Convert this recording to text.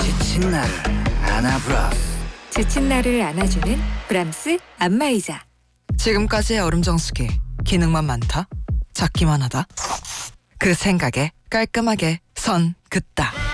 지친 나를 안아브라스. 지친 나를 안아주는 브람스 안마의자. 지금까지의 얼음 정수기 기능만 많다, 작기만 하다. 그 생각에 깔끔하게 선 긋다.